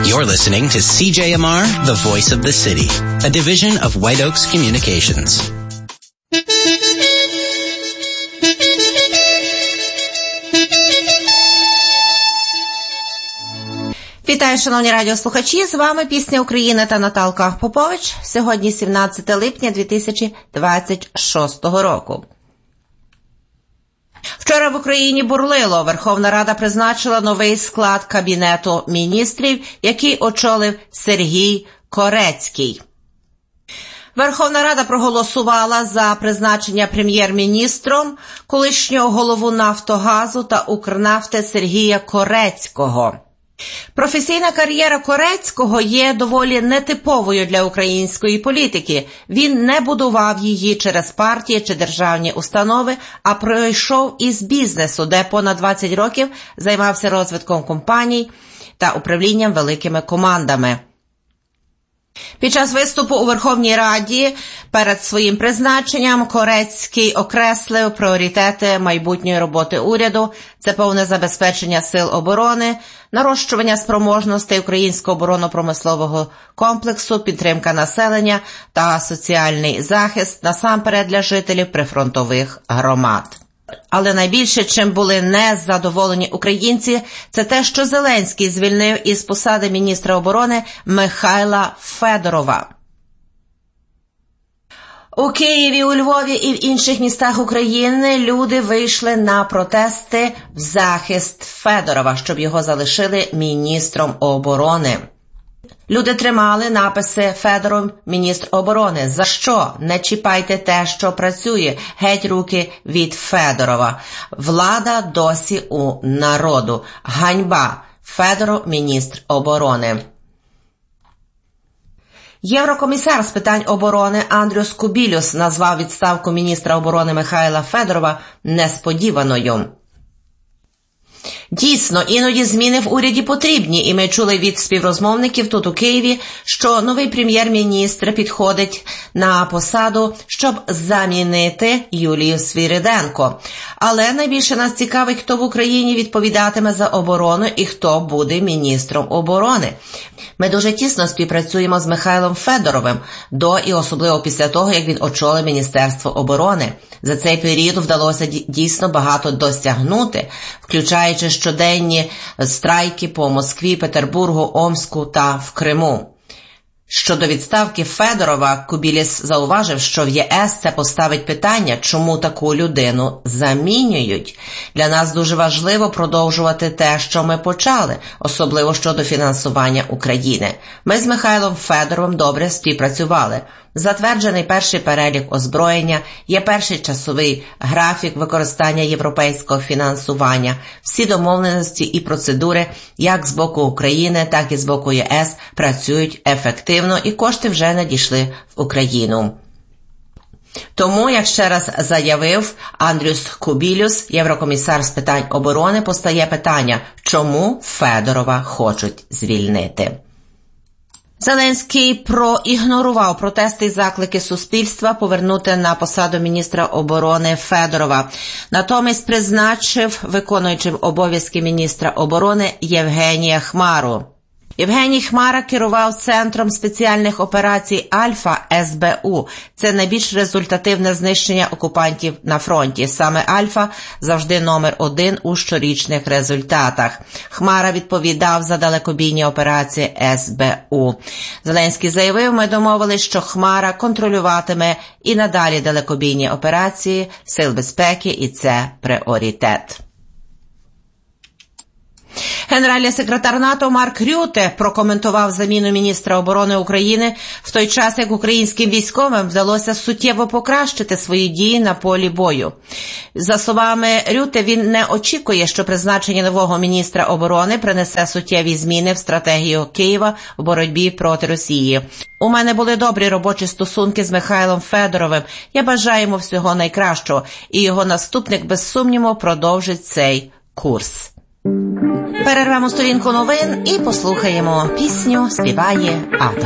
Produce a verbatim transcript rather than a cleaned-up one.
You're listening to C J M R, the voice of the city, a division of White Oaks Communications. Вітаю, шановні радіослухачі, з вами Пісня України та Наталка Попович. Сьогодні сімнадцяте липня дві тисячі двадцять шостого року. Вчора в Україні бурлило. Верховна Рада призначила новий склад Кабінету міністрів, який очолив Сергій Корецький. Верховна Рада проголосувала за призначення прем'єр-міністром колишнього голову Нафтогазу та Укрнафти Сергія Корецького. Професійна кар'єра Корецького є доволі нетиповою для української політики. Він не будував її через партії чи державні установи, а пройшов із бізнесу, де понад двадцять років займався розвитком компаній та управлінням великими командами. Під час виступу у Верховній Раді перед своїм призначенням Корецький окреслив пріоритети майбутньої роботи уряду. Це повне забезпечення сил оборони, нарощування спроможностей українського оборонно-промислового комплексу, підтримка населення та соціальний захист, насамперед для жителів прифронтових громад. Але найбільше, чим були незадоволені українці, це те, що Зеленський звільнив із посади міністра оборони Михайла Федорова. У Києві, у Львові і в інших містах України люди вийшли на протести в захист Федорова, щоб його залишили міністром оборони. Люди тримали написи «Федоров, міністр оборони». За що? Не чіпайте те, що працює. Геть руки від Федорова. Влада досі у народу. Ганьба. Федоров, міністр оборони. Єврокомісар з питань оборони Андрюс Кубілюс назвав відставку міністра оборони Михайла Федорова несподіваною. Дійсно, іноді зміни в уряді потрібні, і ми чули від співрозмовників тут у Києві, що новий прем'єр-міністр підходить на посаду, щоб замінити Юлію Свириденко. Але найбільше нас цікавить, хто в Україні відповідатиме за оборону і хто буде міністром оборони. Ми дуже тісно співпрацюємо з Михайлом Федоровим до і особливо після того, як він очолив Міністерство оборони. За цей період вдалося дійсно багато досягнути, включаючи щоденні страйки по Москві, Петербургу, Омську та в Криму. Щодо відставки Федорова, Кубіліс зауважив, що в ЄС це поставить питання, чому таку людину замінюють. Для нас дуже важливо продовжувати те, що ми почали, особливо щодо фінансування України. Ми з Михайлом Федоровим добре співпрацювали. Затверджений перший перелік озброєння, є перший часовий графік використання європейського фінансування. Всі домовленості і процедури, як з боку України, так і з боку ЄС, працюють ефективно і кошти вже надійшли в Україну. Тому, як ще раз заявив Андрюс Кубілюс, єврокомісар з питань оборони, постає питання, чому Федорова хочуть звільнити. Зеленський проігнорував протести і заклики суспільства повернути на посаду міністра оборони Федорова. Натомість призначив виконуючим обов'язки міністра оборони Євгенія Хмару. Євгеній Хмара керував Центром спеціальних операцій «Альфа» ес бе у. Це найбільш результативне знищення окупантів на фронті. Саме «Альфа» завжди номер один у щорічних результатах. Хмара відповідав за далекобійні операції ес бе у. Зеленський заявив, ми домовились, що Хмара контролюватиме і надалі далекобійні операції Сил безпеки, і це пріоритет. Генеральний секретар НАТО Марк Рюте прокоментував заміну міністра оборони України в той час, як українським військовим вдалося суттєво покращити свої дії на полі бою. За словами Рюте, він не очікує, що призначення нового міністра оборони принесе суттєві зміни в стратегію Києва в боротьбі проти Росії. У мене були добрі робочі стосунки з Михайлом Федоровим. Я бажаю йому всього найкращого, і його наступник без сумніву продовжить цей курс. Перервемо сторінку новин і послухаємо пісню «Співає Ата».